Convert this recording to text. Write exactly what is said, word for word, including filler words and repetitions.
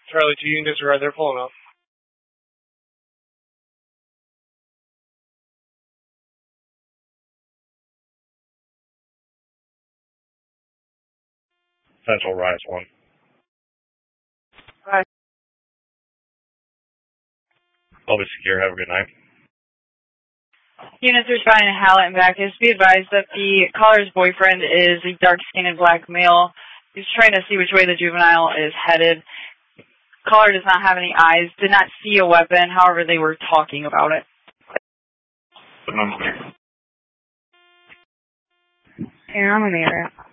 Charlie two, you can disregard. They're pulling up. Central, Rise one. Right. I'll be secure. Have a good night. Units are trying to Hallett and Bacchus. Be advised that the caller's boyfriend is a dark-skinned black male. He's trying to see which way the juvenile is headed. Caller does not have any eyes, did not see a weapon, however they were talking about it. But I'm clear. Here, I'm in the area.